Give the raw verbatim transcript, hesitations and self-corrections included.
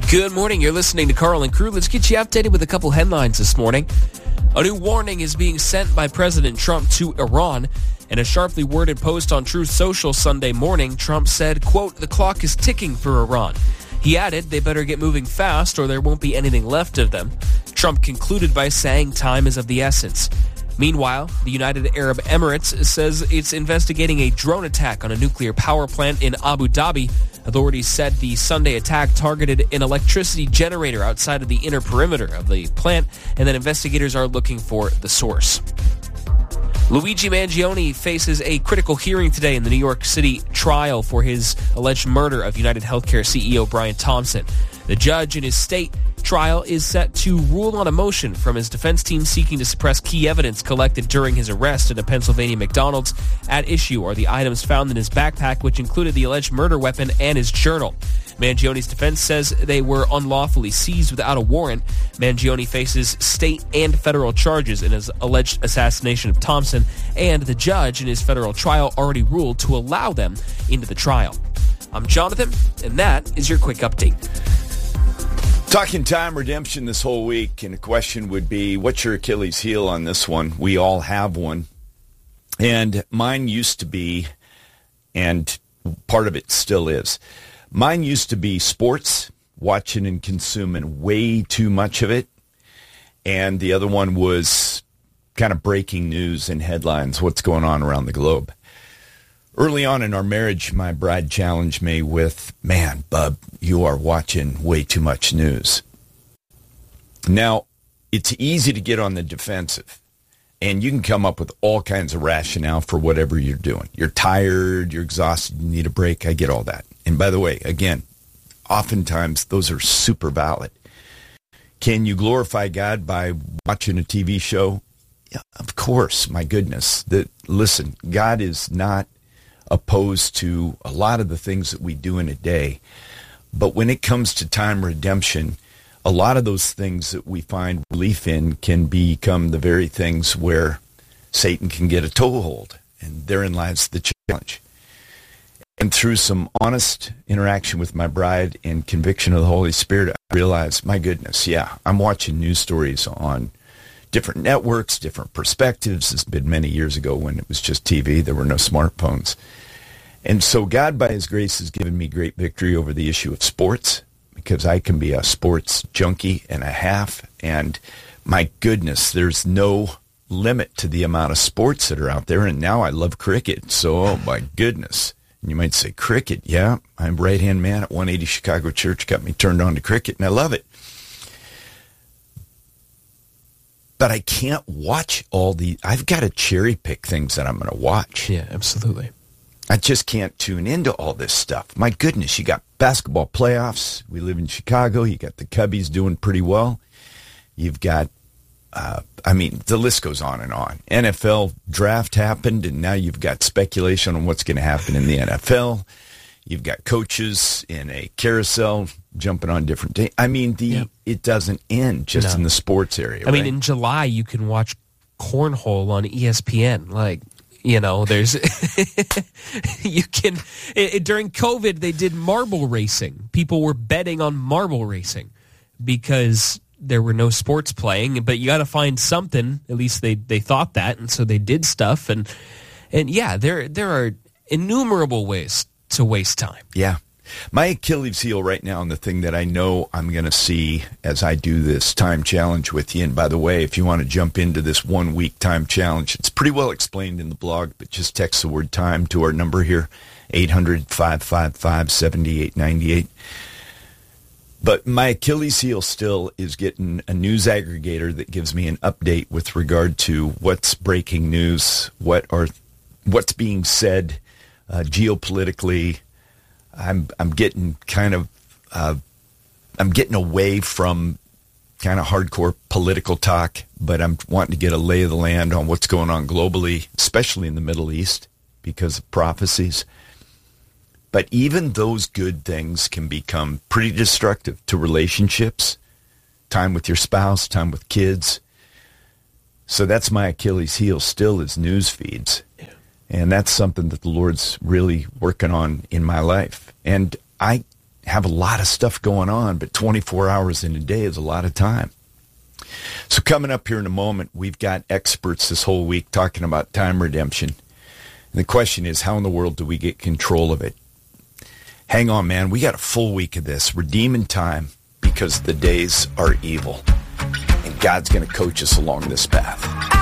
Good morning. You're listening to Carl and Crew. Let's get you updated with a couple headlines this morning. A new warning is being sent by President Trump to Iran. In a sharply worded post on Truth Social Sunday morning, Trump said, quote, "The clock is ticking for Iran." He added they better get moving fast or there won't be anything left of them. Trump concluded by saying time is of the essence. Meanwhile, the United Arab Emirates says it's investigating a drone attack on a nuclear power plant in Abu Dhabi. Authorities said the Sunday attack targeted an electricity generator outside of the inner perimeter of the plant, and that investigators are looking for the source. Luigi Mangione faces a critical hearing today in the New York City trial for his alleged murder of United Healthcare C E O Brian Thompson. The judge in his state trial is set to rule on a motion from his defense team seeking to suppress key evidence collected during his arrest at a Pennsylvania McDonald's. At issue are the items found in his backpack, which included the alleged murder weapon and his journal. Mangione's defense says they were unlawfully seized without a warrant. Mangione faces state and federal charges in his alleged assassination of Thompson, and the judge in his federal trial already ruled to allow them into the trial. I'm Jonathan, and that is your quick update. Talking time redemption this whole week, and the question would be, what's your Achilles heel on this one? We all have one. And mine used to be, and part of it still is, mine used to be sports, watching and consuming way too much of it. And the other one was kind of breaking news and headlines, what's going on around the globe. Early on in our marriage, my bride challenged me with, man, bub, you are watching way too much news. Now, it's easy to get on the defensive, and you can come up with all kinds of rationale for whatever you're doing. You're tired, you're exhausted, you need a break. I get all that. And by the way, again, oftentimes those are super valid. Can you glorify God by watching a T V show? Yeah, of course, my goodness. The, listen, God is not opposed to a lot of the things that we do in a day. But when it comes to time redemption, a lot of those things that we find relief in can become the very things where Satan can get a toehold. And therein lies the challenge. And through some honest interaction with my bride and conviction of the Holy Spirit, I realized, my goodness, yeah, I'm watching news stories on different networks, different perspectives. It's been many years ago when it was just T V. There were no smartphones. And so God, by his grace, has given me great victory over the issue of sports, because I can be a sports junkie and a half. And my goodness, there's no limit to the amount of sports that are out there. And now I love cricket. So, oh my goodness. And you might say, cricket, yeah, I'm right-hand man at one eighty Chicago Church, got me turned on to cricket, and I love it. But I can't watch all the, I've got to cherry pick things that I'm going to watch. Yeah, absolutely. I just can't tune into all this stuff. My goodness, you got basketball playoffs. We live in Chicago. You got the Cubbies doing pretty well. You've got, uh, I mean, the list goes on and on. N F L draft happened, and now you've got speculation on what's going to happen in the N F L. You've got coaches in a carousel jumping on different days. I mean, the yep. it doesn't end just no. in the sports area. I right? mean, in July, you can watch cornhole on E S P N. Like, you know, there's you can it, during COVID they did marble racing. People were betting on marble racing because there were no sports playing. But you got to find something. At least they, they thought that, and so they did stuff. And and yeah, there there are innumerable ways to waste time. Yeah. My Achilles heel right now, and the thing that I know I'm going to see as I do this time challenge with you, and by the way, if you want to jump into this one-week time challenge, it's pretty well explained in the blog, but just text the word time to our number here, eight hundred, five five five, seven eight nine eight. But my Achilles heel still is getting a news aggregator that gives me an update with regard to what's breaking news, what are what's being said uh, geopolitically. I'm I'm getting kind of uh, I'm getting away from kind of hardcore political talk, but I'm wanting to get a lay of the land on what's going on globally, especially in the Middle East, because of prophecies. But even those good things can become pretty destructive to relationships, time with your spouse, time with kids. So that's my Achilles heel still, is news feeds. Yeah. And that's something that the Lord's really working on in my life. And I have a lot of stuff going on, but twenty-four hours in a day is a lot of time. So coming up here in a moment, we've got experts this whole week talking about time redemption. And the question is, how in the world do we get control of it? Hang on, man. We got a full week of this. Redeeming time because the days are evil. And God's going to coach us along this path.